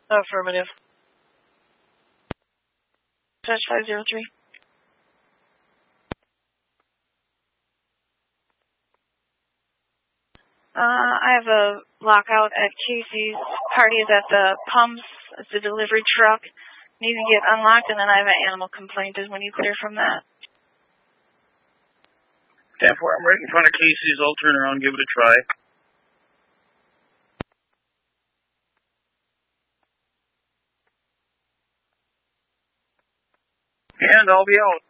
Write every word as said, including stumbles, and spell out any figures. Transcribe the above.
Affirmative. Touch five zero three. Uh, I have a lockout at Casey's. Party is at the pumps. It's a delivery truck. Need to get unlocked, and then I have an animal complaint. Is when you clear from that. ten four, I'm right in front of Casey's. I'll turn around and give it a try. And I'll be out.